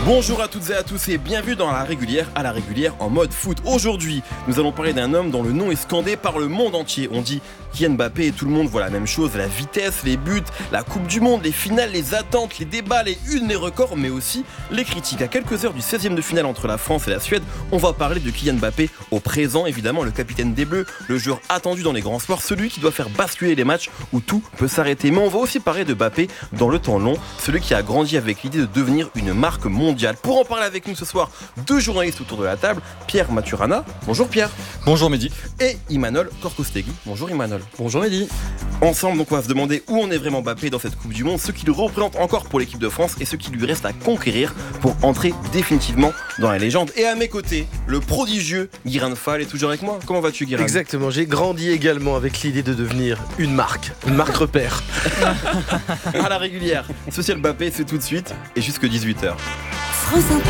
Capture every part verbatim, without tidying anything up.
Bonjour à toutes et à tous et bienvenue dans la régulière à la régulière en mode foot. Aujourd'hui, nous allons parler d'un homme dont le nom est scandé par le monde entier. On dit Kylian Mbappé et tout le monde voit la même chose, la vitesse, les buts, la Coupe du Monde, les finales, les attentes, les débats, les unes, les records, mais aussi les critiques. À quelques heures du seizième de finale entre la France et la Suède, on va parler de Kylian Mbappé au présent, évidemment le capitaine des Bleus, le joueur attendu dans les grands sports, celui qui doit faire basculer les matchs où tout peut s'arrêter. Mais on va aussi parler de Mbappé dans le temps long, celui qui a grandi avec l'idée de devenir une marque mondiale. Pour en parler avec nous ce soir, deux journalistes autour de la table, Pierre Maturana. Bonjour Pierre. Bonjour Mehdi. Et Imanol Korkostegui. Bonjour Imanol. Bonjour Mehdi. Ensemble, donc, on va se demander où en est vraiment Mbappé dans cette Coupe du Monde, ce qu'il représente encore pour l'équipe de France et ce qui lui reste à conquérir pour entrer définitivement dans la légende. Et à mes côtés, le prodigieux Guiran Fall est toujours avec moi. Comment vas-tu, Guiran ? Exactement, j'ai grandi également avec l'idée de devenir une marque, une marque repère. À la régulière, Social Mbappé, c'est tout de suite et jusque dix-huit heures. France Inter.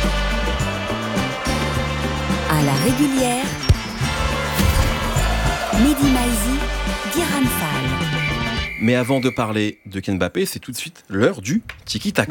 À la régulière, Mehdi Maizi, Guiran Fall. Mais avant de parler de Kylian Mbappé, c'est tout de suite l'heure du tiki-taka.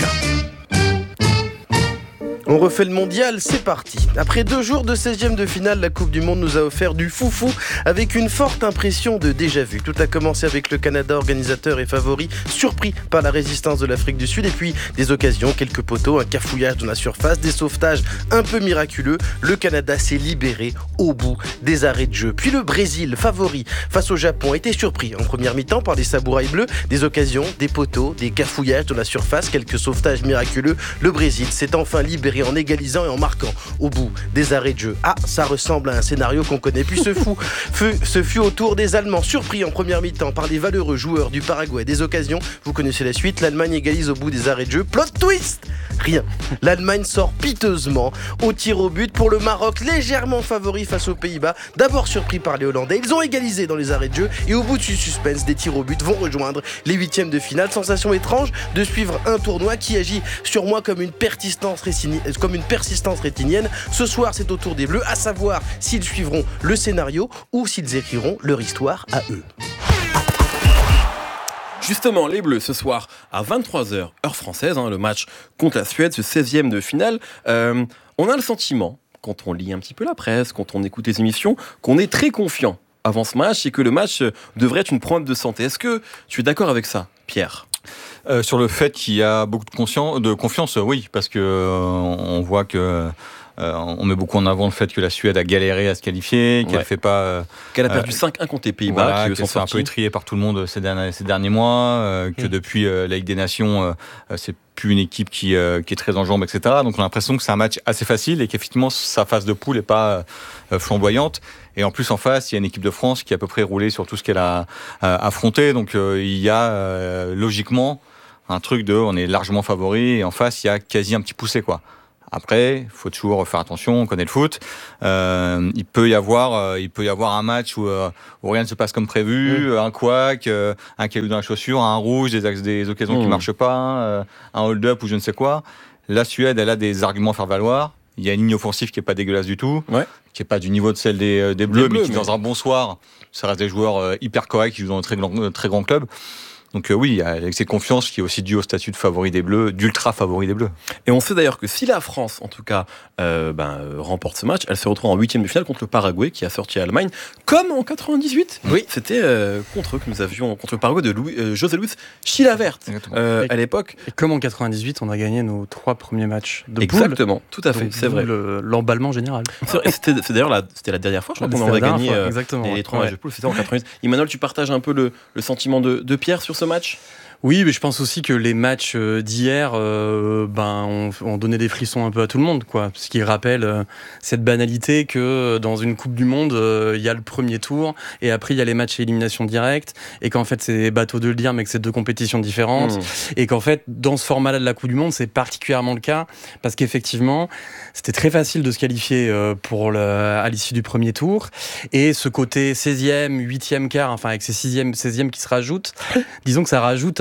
On refait le mondial, c'est parti. Après deux jours de seizième de finale, la Coupe du Monde nous a offert du foufou avec une forte impression de déjà-vu. Tout a commencé avec le Canada, organisateur et favori, surpris par la résistance de l'Afrique du Sud, et puis des occasions, quelques poteaux, un cafouillage dans la surface, des sauvetages un peu miraculeux. Le Canada s'est libéré au bout des arrêts de jeu. Puis le Brésil, favori face au Japon, a été surpris en première mi-temps par les samouraïs bleus, des occasions, des poteaux, des cafouillages dans la surface, quelques sauvetages miraculeux. Le Brésil s'est enfin libéré en égalisant et en marquant au bout des arrêts de jeu. Ah, ça ressemble à un scénario qu'on connaît. Puis ce fou, feu, ce fut au tour des Allemands, surpris en première mi-temps par les valeureux joueurs du Paraguay. Des occasions, vous connaissez la suite, l'Allemagne égalise au bout des arrêts de jeu. Plot twist, rien. L'Allemagne sort piteusement au tir au but pour le Maroc, légèrement favori face aux Pays-Bas. D'abord surpris par les Hollandais, ils ont égalisé dans les arrêts de jeu et au bout du suspense, des tirs au but vont rejoindre les huitièmes de finale. Sensation étrange de suivre un tournoi qui agit sur moi comme une persistance rétinienne. Comme une persistance rétinienne. Ce soir, c'est au tour des Bleus, à savoir s'ils suivront le scénario ou s'ils écriront leur histoire à eux. Justement, les Bleus, ce soir, à vingt-trois heures, heure française, hein, le match contre la Suède, ce seizième de finale, euh, on a le sentiment, quand on lit un petit peu la presse, quand on écoute les émissions, qu'on est très confiant avant ce match et que le match devrait être une preuve de santé. Est-ce que tu es d'accord avec ça, Pierre ? Euh, sur le fait qu'il y a beaucoup de, conscience, de confiance, euh, oui, parce que euh, on voit que euh, on met beaucoup en avant le fait que la Suède a galéré à se qualifier, qu'elle ouais. fait pas, euh, qu'elle a perdu euh, cinq un contre les Pays-Bas, voilà, qui qu'elle sont s'est un peu étriée par tout le monde ces derniers, ces derniers mois, euh, que mmh. depuis euh, la Ligue des Nations, euh, c'est plus une équipe qui, euh, qui est très en jambes, et cetera. Donc on a l'impression que c'est un match assez facile et qu'effectivement sa phase de poule n'est pas euh, flamboyante. Et en plus, en face, il y a une équipe de France qui a à peu près roulé sur tout ce qu'elle a euh, affronté. Donc euh, il y a euh, logiquement un truc de on est largement favori et en face il y a quasi un petit poussé quoi. Après, il faut toujours faire attention, on connaît le foot. Euh, il peut y avoir, euh, il peut y avoir un match où, euh, où rien ne se passe comme prévu, mmh. un couac, euh, un caillou dans la chaussure, un rouge, des, des occasions mmh. qui ne marchent pas, euh, un hold-up ou je ne sais quoi. La Suède, elle a des arguments à faire valoir. Il y a une ligne offensive qui n'est pas dégueulaise du tout, ouais. qui n'est pas du niveau de celle des, des Bleus, des Bleus mais qui, mais... dans un bon soir, ça reste des joueurs euh, hyper corrects qui jouent dans un très, grand, très grand club. Donc euh, oui, avec cette confiance qui est aussi due au statut de favori des Bleus, d'ultra favori des Bleus. Et on sait d'ailleurs que si la France, en tout cas, euh, ben, euh, remporte ce match, elle se retrouve en huitième de finale contre le Paraguay qui a sorti l'Allemagne, comme en quatre-vingt-dix-huit. Oui, c'était euh, contre eux que nous avions, contre le Paraguay de Louis, euh, José Luis Chilavert euh, à l'époque. Et comme en quatre-vingt-dix-huit, on a gagné nos trois premiers matchs de Exactement, poule. tout à fait, donc, c'est vrai. Le, l'emballement général. C'est, c'était, c'est d'ailleurs la, c'était la dernière fois, je crois qu'on aurait gagné euh, fois, les trois matchs de poule, c'était en quatre-vingt-dix. Emmanuel, tu partages un peu le, le sentiment de, de Pierre sur ce match ? Oui, mais je pense aussi que les matchs d'hier euh, ben, ont, ont donné des frissons un peu à tout le monde, quoi. Ce qui rappelle euh, cette banalité que dans une Coupe du Monde, il euh, y a le premier tour et après il y a les matchs à élimination directe et qu'en fait c'est bateau de le dire, mais que c'est deux compétitions différentes mmh. et qu'en fait dans ce format-là de la Coupe du Monde, c'est particulièrement le cas parce qu'effectivement c'était très facile de se qualifier euh, pour le, à l'issue du premier tour et ce côté seizième, huitième quart, enfin avec ces sixième, seizième qui se rajoutent, disons que ça rajoute un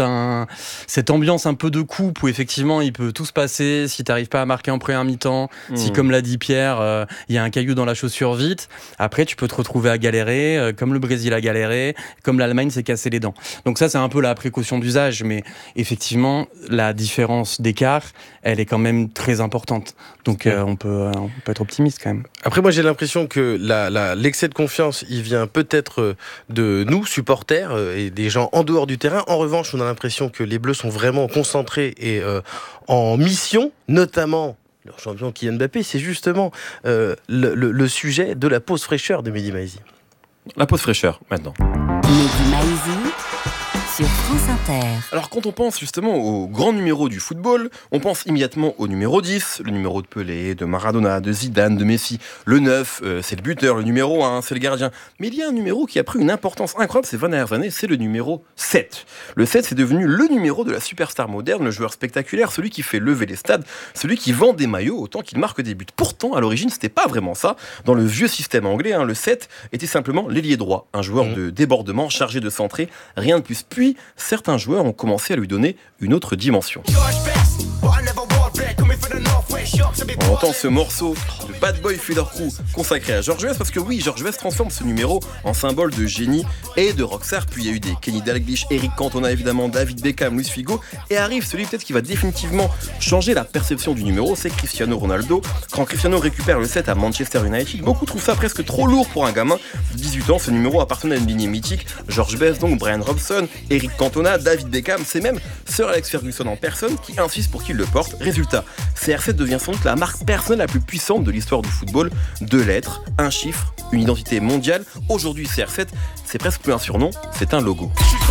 un, cette ambiance un peu de coupe où effectivement il peut tout se passer. Si t'arrives pas à marquer en première mi-temps, mmh. si comme l'a dit Pierre, il euh, y a un caillou dans la chaussure vite, après tu peux te retrouver à galérer, euh, comme le Brésil a galéré, comme l'Allemagne s'est cassé les dents. Donc ça c'est un peu la précaution d'usage, mais effectivement la différence d'écart, elle est quand même très importante. Donc euh, on peut, euh, on peut être optimiste quand même. Après moi j'ai l'impression que la, la, l'excès de confiance, il vient peut-être de nous supporters euh, et des gens en dehors du terrain. En revanche, on a l'impression que les Bleus sont vraiment concentrés et euh, en mission, notamment leur champion Kylian Mbappé. C'est justement euh, le, le, le sujet de la pause fraîcheur de Mehdi Maizi. La pause fraîcheur, maintenant. Mehdi Maizi sur France Inter. Alors quand on pense justement au grand numéro du football, on pense immédiatement au numéro dix, le numéro de Pelé, de Maradona, de Zidane, de Messi. Le neuf, euh, c'est le buteur, le numéro un, c'est le gardien. Mais il y a un numéro qui a pris une importance incroyable ces vingt dernières années, c'est le numéro sept. Le sept, c'est devenu le numéro de la superstar moderne, le joueur spectaculaire, celui qui fait lever les stades, celui qui vend des maillots autant qu'il marque des buts. Pourtant, à l'origine, c'était pas vraiment ça. Dans le vieux système anglais, hein, le sept était simplement l'ailier droit, un joueur mmh. de débordement chargé de centrer, rien de plus. Puis, certains joueurs ont commencé à lui donner une autre dimension. On entend ce morceau de Bad Boy Feeder Crew consacré à George Best parce que oui, George Best transforme ce numéro en symbole de génie et de rockstar. Puis il y a eu des Kenny Dalglish, Eric Cantona évidemment, David Beckham, Luis Figo, et arrive celui peut-être qui va définitivement changer la perception du numéro, c'est Cristiano Ronaldo. Quand Cristiano récupère le sept à Manchester United, beaucoup trouvent ça presque trop lourd pour un gamin de dix-huit ans. Ce numéro appartenait à une lignée mythique. George Best, donc Brian Robson, Eric Cantona, David Beckham, c'est même Sir Alex Ferguson en personne qui insiste pour qu'il le porte. Résultat, C R sept devient sans doute la marque personnelle la plus puissante de l'histoire du football. Deux lettres, un chiffre, une identité mondiale. Aujourd'hui, C R sept, c'est presque plus un surnom, c'est un logo.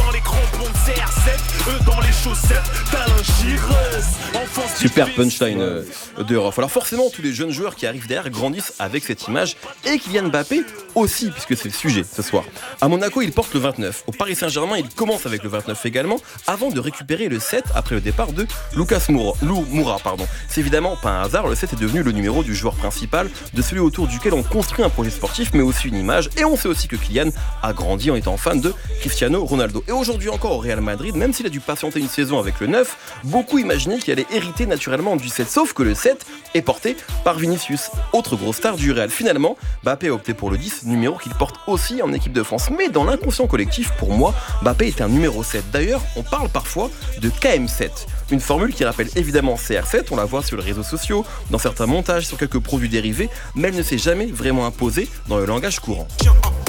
Super punchline euh, de Rof. Alors forcément, tous les jeunes joueurs qui arrivent derrière grandissent avec cette image, et Kylian Mbappé aussi, puisque c'est le sujet ce soir. À Monaco, il porte le vingt-neuf. Au Paris Saint-Germain, il commence avec le vingt-neuf également, avant de récupérer le sept après le départ de Lucas Moura. Lou, Moura pardon. C'est évidemment pas un hasard, le sept est devenu le numéro du joueur principal, de celui autour duquel on construit un projet sportif, mais aussi une image. Et on sait aussi que Kylian a grandi en étant fan de Cristiano Ronaldo. Et aujourd'hui encore au Real Madrid, même s'il a dû patienter une saison avec le neuf, beaucoup imaginaient qu'il allait hériter naturellement du sept, sauf que le sept est porté par Vinicius, autre grosse star du Real. Finalement, Mbappé a opté pour le dix, numéro qu'il porte aussi en équipe de France. Mais dans l'inconscient collectif, pour moi, Mbappé est un numéro sept. D'ailleurs, on parle parfois de K M sept, une formule qui rappelle évidemment C R sept, on la voit sur les réseaux sociaux, dans certains montages, sur quelques produits dérivés, mais elle ne s'est jamais vraiment imposée dans le langage courant.